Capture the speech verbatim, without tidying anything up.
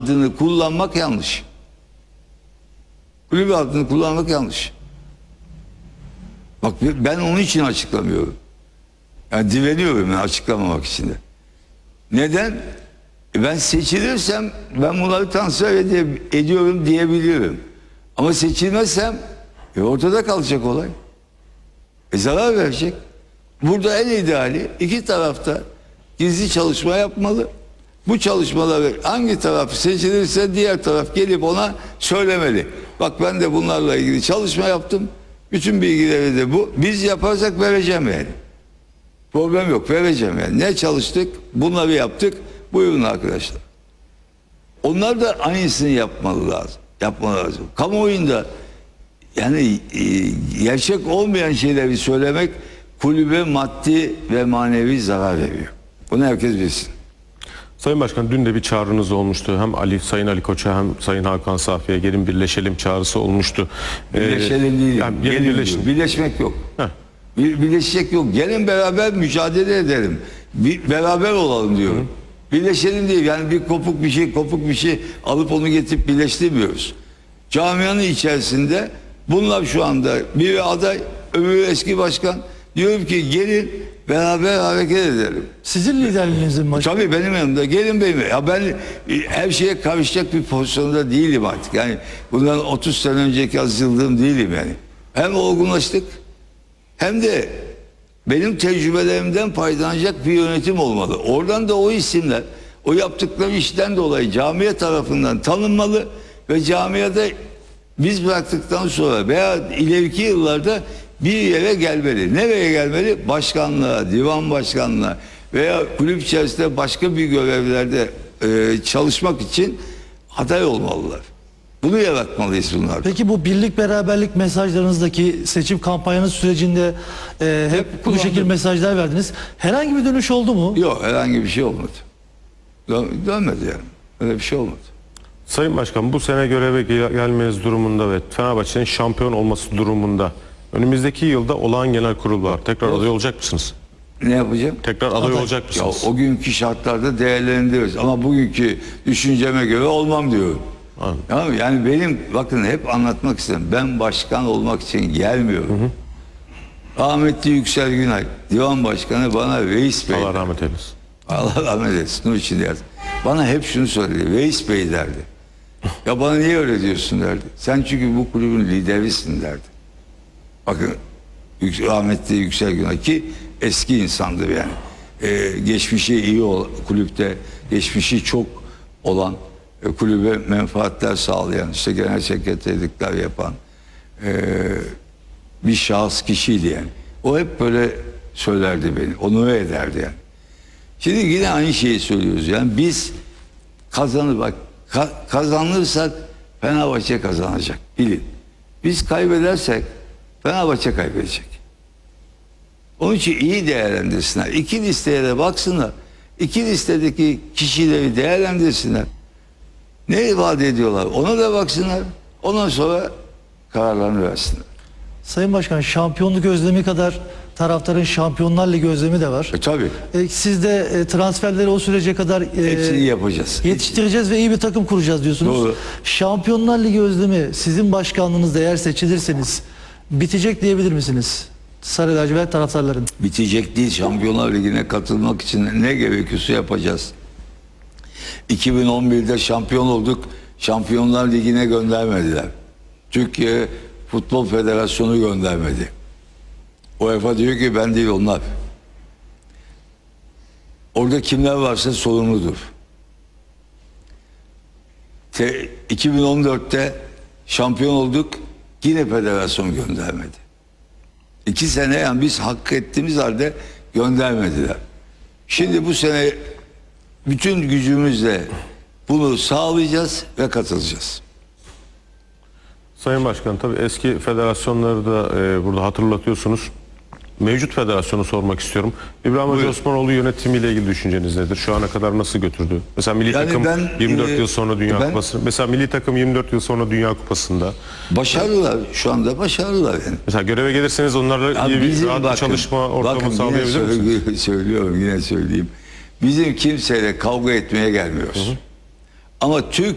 adını kullanmak yanlış. Kulüp adını kullanmak yanlış. Bak ben onun için açıklamıyorum. Yani direniyorum ben açıklamamak için de. Neden? Ben seçilirsem ben bunları transfer ede- ediyorum diyebiliyorum. Ama seçilmezsem e ortada kalacak olay. E zarar verecek. Burada en ideali iki tarafta gizli çalışma yapmalı. Bu çalışmaları hangi taraf seçilirse diğer taraf gelip ona söylemeli. Bak ben de bunlarla ilgili çalışma yaptım. Bütün bilgileri de bu. Biz yaparsak vereceğim yani. Problem yok, vereceğim yani. Ne çalıştık? Bunları yaptık. Buyurun arkadaşlar. Onlar da aynısını yapmalı lazım. Yapmalı lazım. Kamuoyunda yani e, gerçek olmayan şeyleri söylemek kulübe maddi ve manevi zarar veriyor. Bunu herkes bilsin. Sayın Başkan, dün de bir çağrınız olmuştu. Hem Ali, Sayın Ali Koç'a hem Sayın Hakan Safi'ye gelin birleşelim çağrısı olmuştu. Birleşelim ee, değil. Yani Gelin birleşin. Birleşmek yok. Heh. Bir, birleşecek yok. Gelin beraber mücadele edelim. Bir, beraber olalım diyorum. Hı. Birleşelim değil. Yani bir kopuk bir şey, kopuk bir şey alıp onu getirip birleştirmiyoruz. Camianın içerisinde bunlar şu anda biri aday, öbürü eski başkan. Diyorum ki gelin beraber hareket edelim. Sizin liderliğinizin mi? Tabii benim yanımda. Gelin benim. Ya ben her şeye karışacak bir pozisyonda değilim artık. Yani bundan otuz sene önceki yazıldığım değilim yani. Hem olgunlaştık hem de benim tecrübelerimden faydalanacak bir yönetim olmalı. Oradan da o isimler, o yaptıkları işten dolayı camiye tarafından tanınmalı ve camiada biz bıraktıktan sonra veya ileriki yıllarda bir yere gelmeli. Nereye gelmeli? Başkanlığa, divan başkanlığa veya kulüp içerisinde başka bir görevlerde e, çalışmak için aday olmalılar. Bunu yaratmalıyız bunlar. Peki bu birlik beraberlik mesajlarınızdaki seçim kampanyanız sürecinde e, hep, Hep bu şekilde kullandım. mesajlar verdiniz. Herhangi bir dönüş oldu mu? Yok, herhangi bir şey olmadı. Dön, dönmedi yani. Öyle bir şey olmadı. Sayın Başkan, bu sene göreve gel- gelmeniz durumunda ve Fenerbahçe'nin şampiyon olması durumunda önümüzdeki yılda olağan genel kurul var. Tekrar aday olacak mısınız? Ne yapacağım? Tekrar aday, Aday. olacak Ya mısınız? o günkü şartlarda değerlendiririz. Ama bugünkü düşünceme göre olmam diyorum. Anladım. Tamam mı? Yani benim bakın hep anlatmak istedim. Ben başkan olmak için gelmiyorum. Hı hı. Rahmetli Yüksel Günay, divan başkanı bana Reis Bey. Allah rahmet eylesin. Allah rahmet eylesin. Nur için derdi. Bana hep şunu söyledi. Reis Bey derdi. Ya bana niye öyle diyorsun derdi. Sen çünkü bu kulübün liderisin derdi. Bakın Yük- rahmetli Yüksel Günay ki eski insandır yani. Ee, geçmişi iyi ol, kulüpte geçmişi çok olan, e, kulübe menfaatler sağlayan, işte genel sekreterlikler yapan e, bir şahıs kişiydi yani. O hep böyle söylerdi beni, onur ederdi yani. Şimdi yine aynı şeyi söylüyoruz yani biz kazanır bak ka- kazanırsak Fenerbahçe kazanacak bilin. Biz kaybedersek Fenerbahçe kaybedecek. Onun için iyi değerlendirsinler. İki listeye de baksınlar. İki listedeki kişileri değerlendirsinler. Ne vaat ediyorlar ona da baksınlar. Ondan sonra kararlarını versinler. Sayın Başkan, şampiyonluk özlemi kadar taraftarın Şampiyonlar Ligi özlemi de var. E tabii. E, siz de e, transferleri o sürece kadar e, Hepsini yapacağız. yetiştireceğiz ve iyi bir takım kuracağız diyorsunuz. Doğru. Şampiyonlar Ligi özlemi sizin başkanlığınızda eğer seçilirseniz bitecek diyebilir misiniz? Sarı lacivert taraftarların. Bitecek değil. Şampiyonlar Ligi'ne katılmak için ne gerekiyorsa yapacağız. iki bin on birde şampiyon olduk. Şampiyonlar Ligi'ne göndermediler. Türkiye Futbol Federasyonu göndermedi. UEFA diyor ki ben değil onlar. Orada kimler varsa sorumludur. Te, iki bin on dörtte şampiyon olduk. Yine federasyon göndermedi. İki sene yani biz hak ettiğimiz halde göndermediler. Şimdi bu sene bütün gücümüzle bunu sağlayacağız ve katılacağız. Sayın Başkan, tabii eski federasyonları da e, burada hatırlatıyorsunuz. Mevcut federasyonu sormak istiyorum. İbrahim Hacı Osmanoğlu yönetimiyle ilgili düşünceniz nedir? Şu ana kadar nasıl götürdü? Mesela milli Yani takım ben, yirmi dört e, yıl sonra Dünya ben- Kupası. Mesela milli takım yirmi dört yıl sonra Dünya Kupası'nda. Başarılılar. Şu anda başarılılar yani. Mesela göreve gelirseniz onlarla Ya iyi bir bizim rahat bir bakın, çalışma ortamı bakın yine sağlayabilir misiniz? söylüyorum, söylüyorum yine söyleyeyim. Bizim kimseyle kavga etmeye gelmiyoruz. Hı hı. Ama Türk